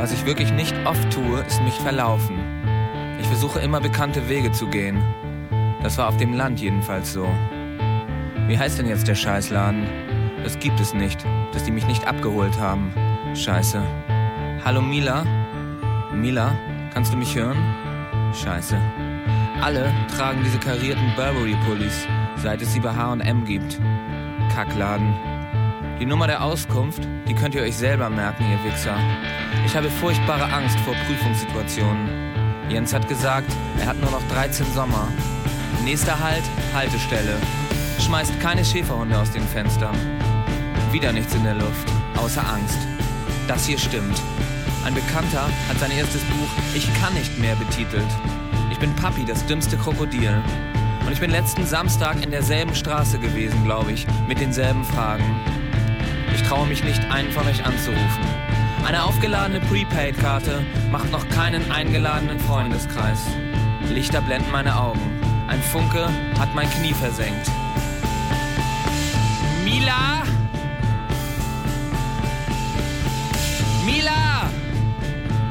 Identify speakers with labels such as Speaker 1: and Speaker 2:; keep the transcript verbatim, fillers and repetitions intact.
Speaker 1: Was ich wirklich nicht oft tue, ist mich verlaufen. Ich versuche immer bekannte Wege zu gehen. Das war auf dem Land jedenfalls so. Wie heißt denn jetzt der Scheißladen? Das gibt es nicht, dass die mich nicht abgeholt haben. Scheiße. Hallo Mila? Mila, kannst du mich hören? Scheiße. Alle tragen diese karierten Burberry-Pullis, seit es sie bei H und M gibt. Kackladen. Die Nummer der Auskunft, die könnt ihr euch selber merken, ihr Wichser. Ich habe furchtbare Angst vor Prüfungssituationen. Jens hat gesagt, er hat nur noch dreizehn Sommer. Nächster Halt, Haltestelle. Schmeißt keine Schäferhunde aus den Fenstern. Wieder nichts in der Luft, außer Angst. Das hier stimmt. Ein Bekannter hat sein erstes Buch Ich kann nicht mehr betitelt. Ich bin Papi, das dümmste Krokodil. Und ich bin letzten Samstag in derselben Straße gewesen, glaube ich, mit denselben Fragen. Ich traue mich nicht, einen von euch anzurufen. Eine aufgeladene Prepaid-Karte macht noch keinen eingeladenen Freundeskreis. Lichter blenden meine Augen. Ein Funke hat mein Knie versenkt. Mila! Mila!